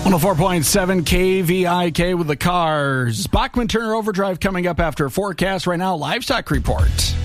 104.7 KVIK with the Cars. Bachman Turner Overdrive coming up after a forecast. Right now, livestock report.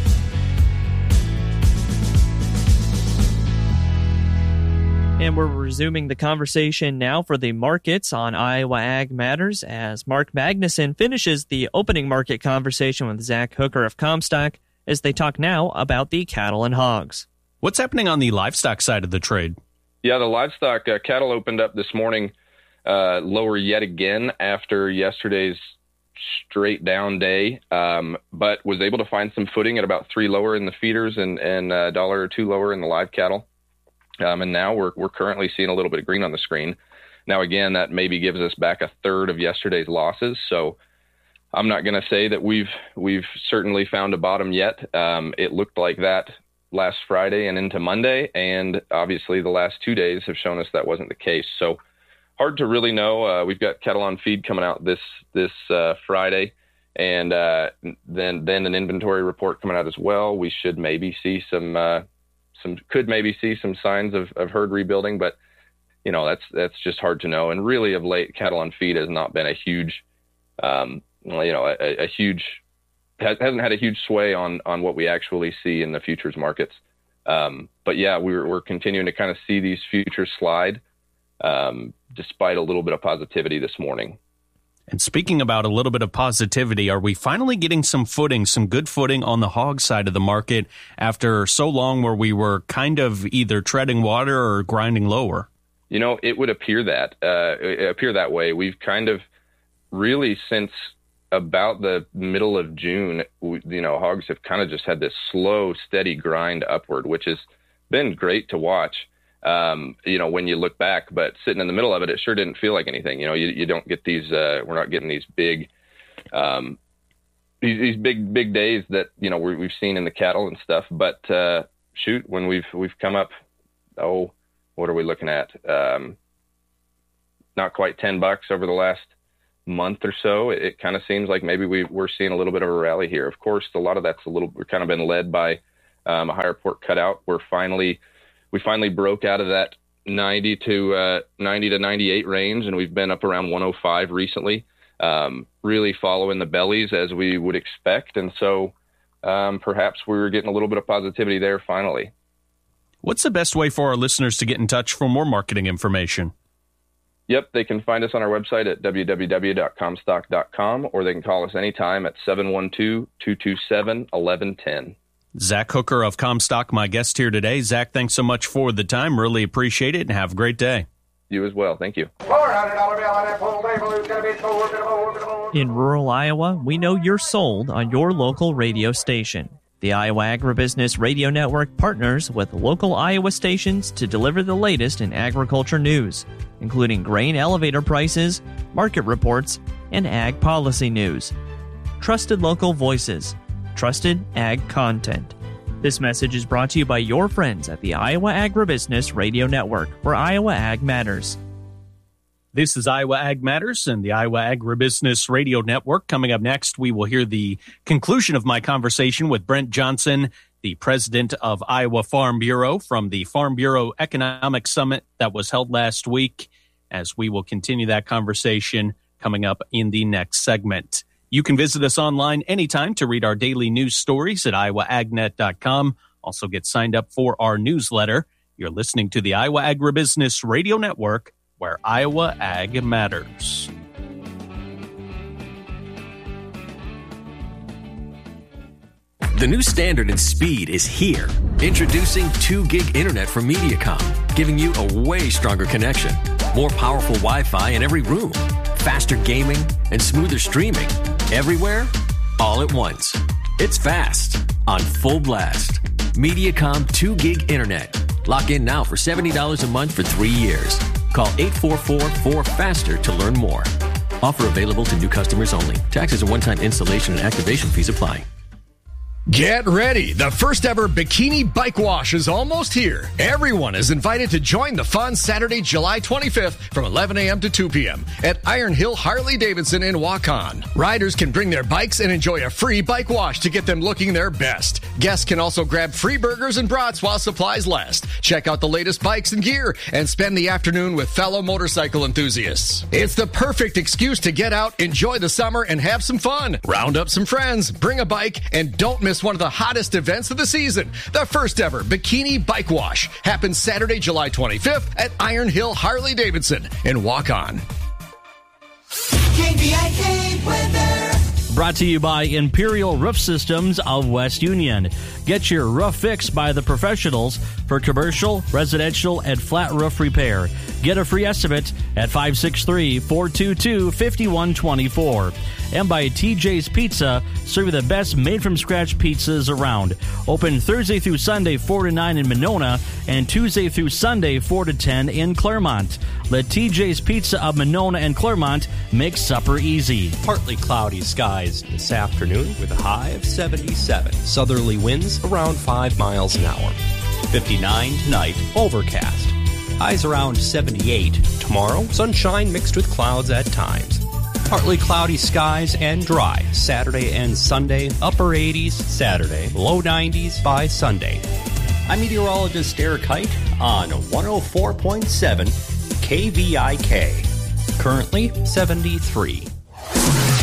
And we're resuming the conversation now for the markets on Iowa Ag Matters as Mark Magnuson finishes the opening market conversation with Zach Hooker of Comstock as they talk now about the cattle and hogs. What's happening on the livestock side of the trade? Yeah, the livestock cattle opened up this morning lower yet again after yesterday's straight down day, but was able to find some footing at about 3 lower in the feeders and $1 or $2 lower in the live cattle. And now we're currently seeing a little bit of green on the screen. Now, again, that maybe gives us back a third of yesterday's losses. So I'm not going to say that we've certainly found a bottom yet. It looked like that last Friday and into Monday, and obviously the last 2 days have shown us that wasn't the case. So hard to really know. We've got cattle on feed coming out this Friday, and then an inventory report coming out as well. We should maybe see some signs of herd rebuilding, but that's just hard to know. And really, of late, cattle on feed has not been a huge, hasn't had a huge sway on what we actually see in the futures markets. But yeah, we're continuing to kind of see these futures slide, despite a little bit of positivity this morning. And speaking about a little bit of positivity, are we finally getting some good footing on the hog side of the market after so long where we were kind of either treading water or grinding lower? It would appear that way. We've kind of really, since about the middle of June, hogs have kind of just had this slow, steady grind upward, which has been great to watch. When you look back, but sitting in the middle of it, it sure didn't feel like anything. You don't get these, we're not getting these big, these big days that, we've seen in the cattle and stuff. But, when we've come up, what are we looking at? Not quite $10 over the last month or so. It kind of seems like maybe we're seeing a little bit of a rally here. Of course, a lot of that's we're kind of been led by, a higher pork cutout. We finally broke out of that 90 to 98 range, and we've been up around 105 recently, really following the bellies as we would expect. And so perhaps we were getting a little bit of positivity there finally. What's the best way for our listeners to get in touch for more marketing information? Yep, they can find us on our website at www.comstock.com, or they can call us anytime at 712-227-1110. Zach Hooker of Comstock, my guest here today. Zach, thanks so much for the time. Really appreciate it, and have a great day. You as well. Thank you. In rural Iowa, we know you're sold on your local radio station. The Iowa Agribusiness Radio Network partners with local Iowa stations to deliver the latest in agriculture news, including grain elevator prices, market reports, and ag policy news. Trusted local voices. Trusted ag content. This message is brought to you by your friends at the Iowa Agribusiness Radio Network, where Iowa Ag matters. This is Iowa Ag Matters and the Iowa Agribusiness Radio Network. Coming up next, we will hear the conclusion of my conversation with Brent Johnson, the president of Iowa Farm Bureau, from the Farm Bureau Economic Summit that was held last week, as we will continue that conversation coming up in the next segment. You can visit us online anytime to read our daily news stories at iowaagnet.com. Also get signed up for our newsletter. You're listening to the Iowa Agribusiness Radio Network, where Iowa Ag matters. The new standard in speed is here. Introducing 2 gig internet from Mediacom, giving you a way stronger connection, more powerful Wi-Fi in every room, faster gaming, and smoother streaming. Everywhere, all at once. It's fast, on full blast. Mediacom 2 gig internet. Lock in now for $70 a month for 3 years. Call 844-4FASTER to learn more. Offer available to new customers only. Taxes and one-time installation and activation fees apply. Get ready! The first ever Bikini Bike Wash is almost here. Everyone is invited to join the fun Saturday, July 25th from 11 a.m. to 2 p.m. at Iron Hill Harley-Davidson in Waukon. Riders can bring their bikes and enjoy a free bike wash to get them looking their best. Guests can also grab free burgers and brats while supplies last. Check out the latest bikes and gear and spend the afternoon with fellow motorcycle enthusiasts. It's the perfect excuse to get out, enjoy the summer, and have some fun. Round up some friends, bring a bike, and don't miss one of the hottest events of the season. The first ever Bikini Bike Wash happens Saturday, July 25th at Iron Hill Harley-Davidson in Waukon. KVIK weather. Brought to you by Imperial Roof Systems of West Union. Get your roof fixed by the professionals for commercial, residential, and flat roof repair. Get a free estimate at 563-422-5124. And by TJ's Pizza, serving the best made-from-scratch pizzas around. Open Thursday through Sunday, 4 to 9 in Monona, and Tuesday through Sunday, 4 to 10 in Claremont. Let TJ's Pizza of Monona and Claremont make supper easy. Partly cloudy skies this afternoon with a high of 77. Southerly winds around 5 miles an hour. 59 tonight, overcast. Highs around 78. Tomorrow, sunshine mixed with clouds at times. Partly cloudy skies and dry Saturday and Sunday. Upper 80s Saturday, low 90s by Sunday. I'm meteorologist Eric Height on 104.7 KVIK. Currently 73.